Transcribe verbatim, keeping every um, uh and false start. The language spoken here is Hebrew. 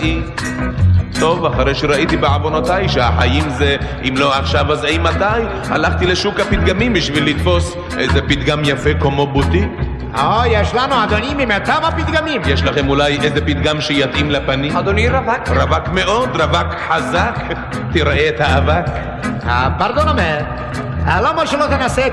תמצאי. טוב, אחרי שראיתי בעוונותיי שהחיים זה אם לא עכשיו אז אי מתי, הלכתי לשוק הפתגמים בשביל לתפוס איזה פתגם יפה כמו בוטיק. או, יש לנו אדוני ממיטב הפתגמים. יש לכם אולי איזה פתגם שיתאים לפנים? אדוני רווק. רווק מאוד, רווק חזק. תראה את האבק. פרדון אומר, למה שלא תנסה את